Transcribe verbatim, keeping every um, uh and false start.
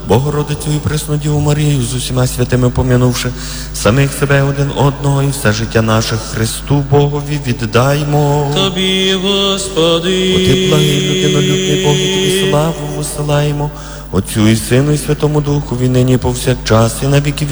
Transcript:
Богородицю і Пресну Діву Марію, з усіма святими пом'янувши самих себе один одного і все життя наше Христу Богові віддаймо. Тобі, Господи, Бо Ти благий, людинолюбний Бог, і Тобі славу висилаємо, Отцю і Сину і Святому Духові, нині і повсякчас, і на віки